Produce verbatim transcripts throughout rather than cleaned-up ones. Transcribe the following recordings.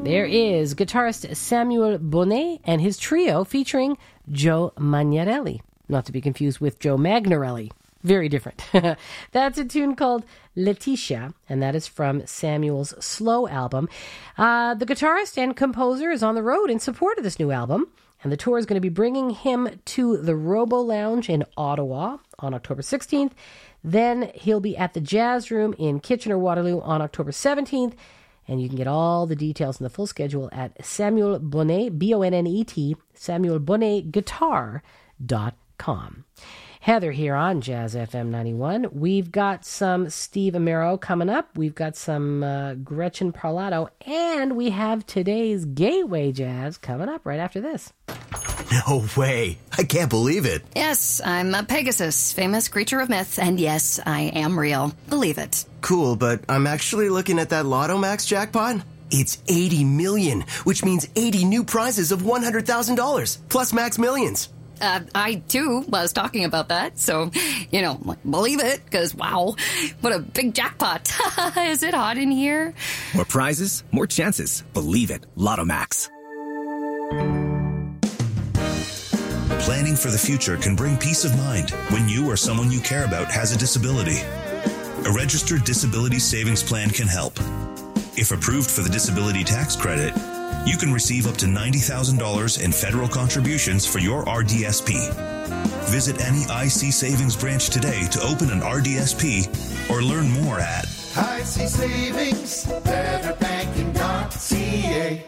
There is guitarist Samuel Bonnet and his trio featuring Joe Magnarelli. Not to be confused with Joe Magnarelli. Very different. That's a tune called Letitia, and that is from Samuel's Slow album. Uh, the guitarist and composer is on the road in support of this new album, and the tour is going to be bringing him to the Robo Lounge in Ottawa on October sixteenth. Then he'll be at the Jazz Room in Kitchener-Waterloo on October seventeenth, and you can get all the details and the full schedule at Samuel Bonnet, B O N N E T, samuel bonnet guitar dot com. Heather here on Jazz F M ninety-one. We've got some Steve Amaro coming up. We've got some uh, Gretchen Parlato. And we have today's Gateway Jazz coming up right after this. No way. I can't believe it. Yes, I'm a Pegasus, famous creature of myth. And yes, I am real. Believe it. Cool, but I'm actually looking at that Lotto Max jackpot. It's eighty million, which means eighty new prizes of one hundred thousand dollars, plus Max Millions. Uh, I, too, was talking about that, so, you know, believe it, because, wow, what a big jackpot. Is it hot in here? More prizes, more chances. Believe it. Lotto Max. Planning for the future can bring peace of mind when you or someone you care about has a disability. A registered disability savings plan can help. If approved for the disability tax credit, you can receive up to ninety thousand dollars in federal contributions for your R D S P. Visit any I C Savings branch today to open an R D S P or learn more at I C Savings, better banking dot C A.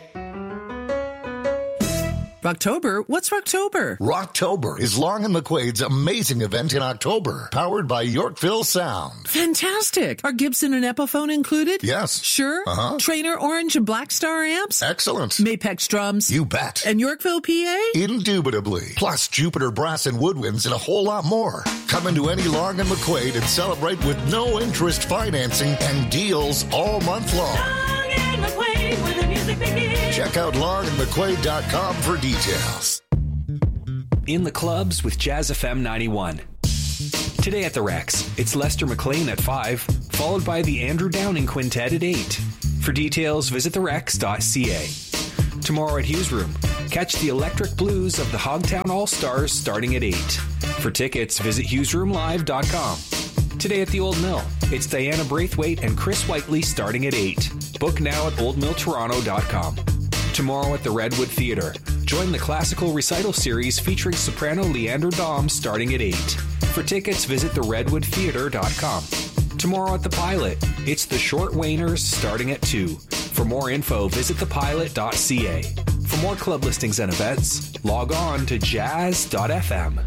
Rocktober? What's Rocktober? Rocktober is Long and McQuaid's amazing event in October, powered by Yorkville Sound. Fantastic. Are Gibson and Epiphone included? Yes. Sure? Uh-huh. Trainer Orange and Black Star amps? Excellent. Mapex drums? You bet. And Yorkville P A? Indubitably. Plus Jupiter brass and woodwinds and a whole lot more. Come into any Long and McQuaid and celebrate with no interest financing and deals all month long. Long and McQuaid, where the music begins. Check out long and mcquaid dot com for details. In the clubs with Jazz F M ninety-one. Today at the Rex, it's Lester McLean at five, followed by the Andrew Downing Quintet at eight. For details, visit the rex dot c a. Tomorrow at Hughes Room, catch the electric blues of the Hogtown All-Stars starting at eight. For tickets, visit hughes room live dot com. Today at the Old Mill, it's Diana Braithwaite and Chris Whiteley starting at eight. Book now at old mill toronto dot com. Tomorrow at the Redwood Theatre, join the classical recital series featuring soprano Leandra Dom starting at eight. For tickets, visit the redwood theatre dot com. Tomorrow at the Pilot, it's the Short Wainers starting at two. For more info, visit the pilot dot c a. For more club listings and events, log on to jazz dot f m.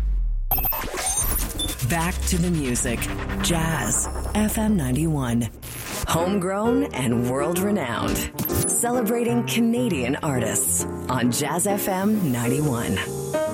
Back to the music. Jazz F M ninety-one. Homegrown and world-renowned. Celebrating Canadian artists on Jazz F M ninety-one.